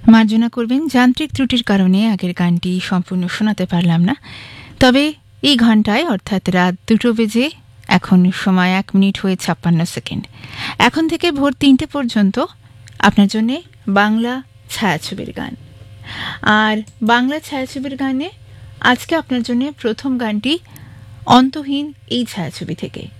মার্জনা করবেন, যান্ত্রিক ত্রুটির কারণে আগের গানটি সম্পূর্ণ শোনাতে পারলাম না। তবে এই ঘন্টায় অর্থাৎ রাত 2 বেজে এখন সময় 1 মিনিট হয়ে 56 সেকেন্ড। এখন থেকে ভোর 3টে পর্যন্ত আপনার জন্য বাংলা ছায়াছবির গান। আর বাংলা ছায়াছবির গানে আজকে আপনার জন্য প্রথম গানটি অন্তহীন এই ছায়াছবি থেকে।